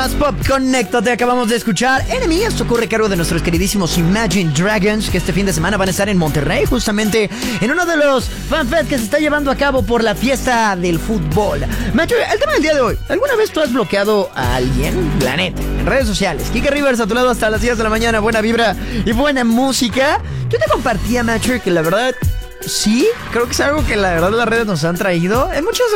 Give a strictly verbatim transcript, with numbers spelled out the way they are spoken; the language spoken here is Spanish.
Más Pop Conéctate. Acabamos de escuchar Enemy. Esto ocurre a cargo de nuestros queridísimos Imagine Dragons, que este fin de semana van a estar en Monterrey, justamente en uno de los fanfest que se está llevando a cabo por la fiesta del fútbol. Macho, el tema del día de hoy: ¿alguna vez tú has bloqueado a alguien? La neta, en redes sociales. Kike Rivers a tu lado hasta las diez de la mañana. Buena vibra y buena música. Yo te compartía, Macho, que la verdad, sí, creo que es algo que la verdad las redes nos han traído. En muchos